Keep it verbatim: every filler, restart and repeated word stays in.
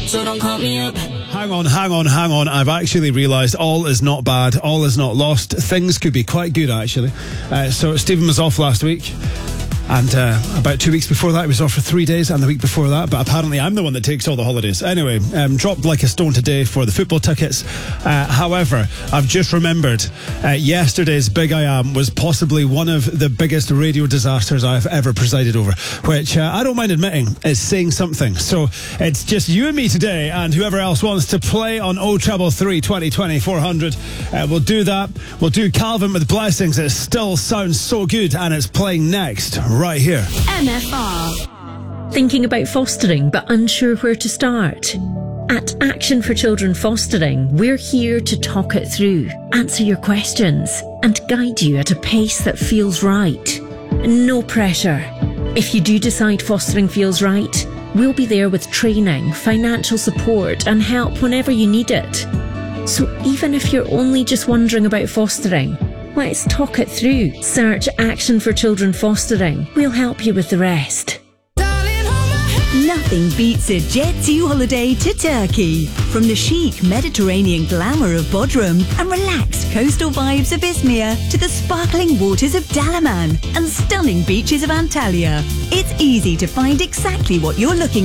so don't call me up. Hang on, hang on, hang on. I've actually realised all is not bad. All is not lost. Things could be quite good, actually. Uh, so Stephen was off last week. And uh, about two weeks before that, he was off for three days, and the week before that. But apparently, I'm the one that takes all the holidays. Anyway, um, dropped like a stone today for the football tickets. Uh, however, I've just remembered uh, yesterday's Big I Am was possibly one of the biggest radio disasters I've ever presided over, which uh, I don't mind admitting is saying something. So it's just you and me today, and whoever else wants to play on oh three three, twenty twenty, four hundred. Uh, we'll do that. We'll do Calvin with Blessings. It still sounds so good, and it's playing next. Right here. M F R. Thinking about fostering but unsure where to start? At Action for Children Fostering, we're here to talk it through, answer your questions, and guide you at a pace that feels right. No pressure. If you do decide fostering feels right, we'll be there with training, financial support, and help whenever you need it. So even if you're only just wondering about fostering, let's talk it through. Search Action for Children Fostering. We'll help you with the rest. Nothing beats a Jet two holiday to Turkey. From the chic Mediterranean glamour of Bodrum and relaxed coastal vibes of Izmir to the sparkling waters of Dalaman and stunning beaches of Antalya, it's easy to find exactly what you're looking